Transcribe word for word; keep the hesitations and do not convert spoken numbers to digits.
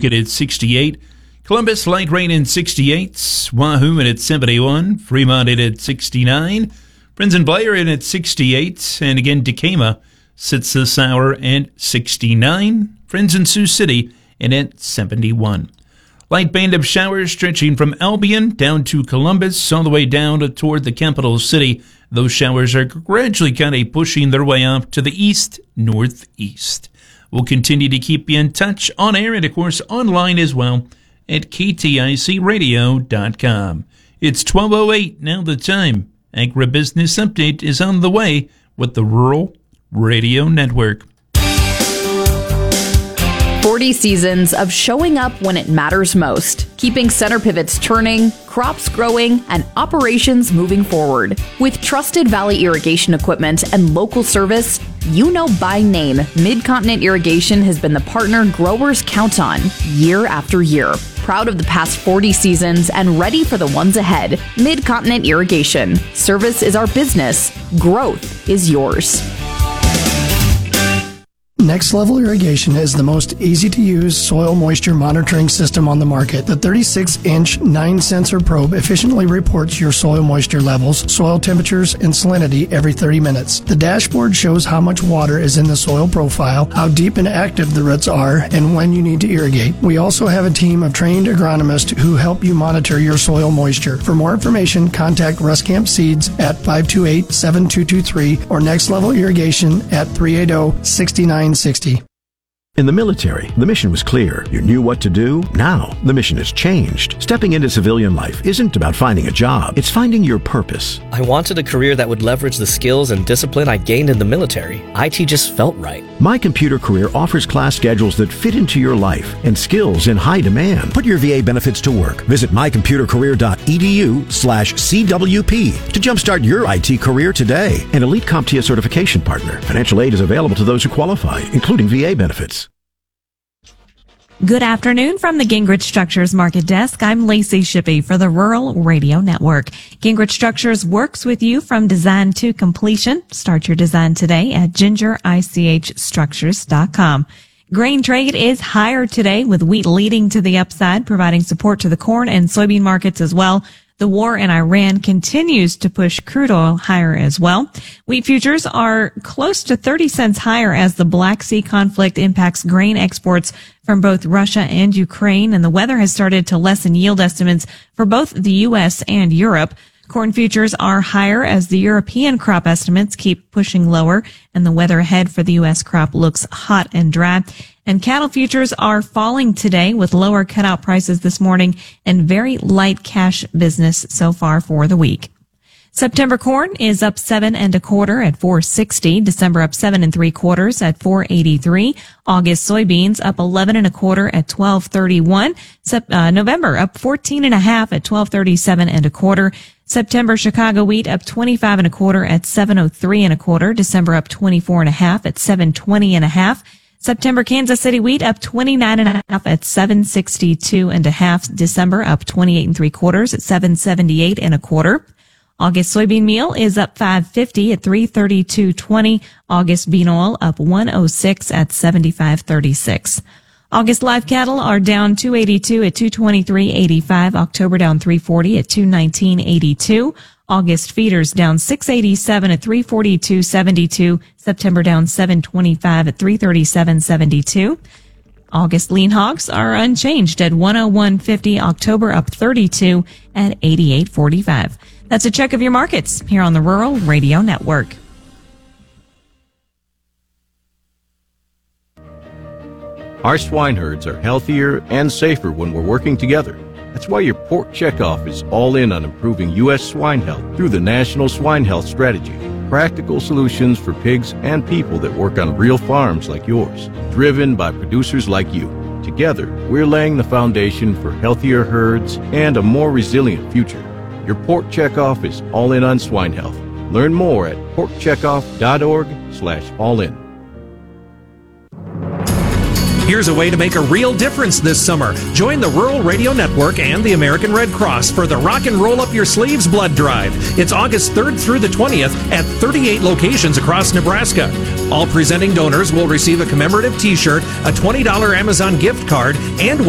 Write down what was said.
Logan at sixty-eight. Columbus, light rain in sixty-eight. Wahoo in at seventy-one. Fremont in at sixty-nine. Friends and Blair in at sixty-eight. And again, Decatur sits this hour at sixty-nine. Friends in Sioux City in at seventy-one. Light band of showers stretching from Albion down to Columbus, all the way down to, toward the capital city. Those showers are gradually kind of pushing their way up to the east-northeast. We'll continue to keep you in touch on air and, of course, online as well at K T I C radio dot com. It's twelve oh eight, now the time. Agribusiness Update is on the way with the Rural Radio Network. forty seasons of showing up when it matters most, keeping center pivots turning, crops growing, and operations moving forward. With trusted Valley irrigation equipment and local service, you know by name, Mid-Continent Irrigation has been the partner growers count on year after year. Proud of the past forty seasons and ready for the ones ahead. Mid-Continent Irrigation. Service is our business. Growth is yours. Next Level Irrigation is the most easy-to-use soil moisture monitoring system on the market. The thirty-six inch nine sensor probe efficiently reports your soil moisture levels, soil temperatures, and salinity every thirty minutes. The dashboard shows how much water is in the soil profile, how deep and active the roots are, and when you need to irrigate. We also have a team of trained agronomists who help you monitor your soil moisture. For more information, contact Ruscamp Seeds at five two eight, seven two two three or Next Level Irrigation at three eight zero, six nine sixty. In the military, the mission was clear. You knew what to do. Now, the mission has changed. Stepping into civilian life isn't about finding a job. It's finding your purpose. I wanted a career that would leverage the skills and discipline I gained in the military. I T just felt right. My Computer Career offers class schedules that fit into your life and skills in high demand. Put your V A benefits to work. Visit my computer career dot e d u slash C W P to jumpstart your I T career today. An Elite CompTIA certification partner. Financial aid is available to those who qualify, including V A benefits. Good afternoon from the Gingrich Structures Market Desk. I'm Lacey Shippey for the Rural Radio Network. Gingrich Structures works with you from design to completion. Start your design today at ginger ich structures dot com. Grain trade is higher today, with wheat leading to the upside, providing support to the corn and soybean markets as well. The war in Iran continues to push crude oil higher as well. Wheat futures are close to thirty cents higher as the Black Sea conflict impacts grain exports from both Russia and Ukraine, and the weather has started to lessen yield estimates for both the U S and Europe. Corn futures are higher as the European crop estimates keep pushing lower, and the weather ahead for the U S crop looks hot and dry. And cattle futures are falling today with lower cutout prices this morning and very light cash business so far for the week. September corn is up seven and a quarter at four sixty. December up seven and three quarters at four eighty-three. August soybeans up eleven and a quarter at twelve thirty-one. Sep- uh, November up fourteen and a half at twelve thirty-seven and a quarter. September Chicago wheat up twenty-five and a quarter at seven oh three and a quarter. December up twenty-four and a half at seven twenty and a half. September Kansas City wheat up twenty-nine and a half at seven sixty-two and a half. December up twenty-eight and three quarters at seven seventy-eight and a quarter. August soybean meal is up five fifty at three thirty-two twenty. August bean oil up one oh six at seventy-five thirty-six. August live cattle are down two eighty-two at two twenty-three eighty-five. October down three forty at two nineteen eighty-two. August feeders down six eighty-seven at three forty-two seventy-two. September down seven twenty-five at three thirty-seven seventy-two. August lean hogs are unchanged at one oh one fifty. October up thirty-two at eighty-eight forty-five. That's a check of your markets here on the Rural Radio Network. Our swine herds are healthier and safer when we're working together. That's why your Pork Checkoff is all in on improving U S swine health through the National Swine Health Strategy. Practical solutions for pigs and people that work on real farms like yours, driven by producers like you. Together, we're laying the foundation for healthier herds and a more resilient future. Your Pork Checkoff is all in on swine health. Learn more at pork checkoff dot org slash all in. Here's a way to make a real difference this summer. Join the Rural Radio Network and the American Red Cross for the Rock and Roll Up Your Sleeves Blood Drive. It's August third through the twentieth at thirty-eight locations across Nebraska. All presenting donors will receive a commemorative t-shirt, a twenty dollars Amazon gift card, and will